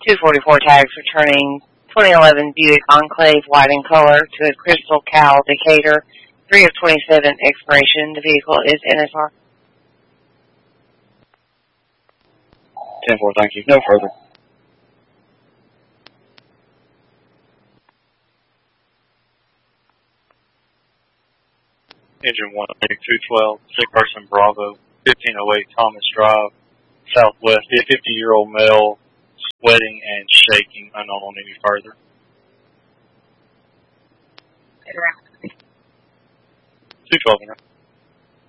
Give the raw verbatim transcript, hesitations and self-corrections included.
two forty-four tags returning twenty eleven Buick Enclave white in color to a Crystal Cal Decatur, three of twenty-seven expiration. The vehicle is N S R. ten four, thank you. No further. Engine one two twelve, sick person Bravo, fifteen oh eight Thomas Drive, Southwest, a fifty-year-old male, sweating and shaking, unknown on any further. two twelve,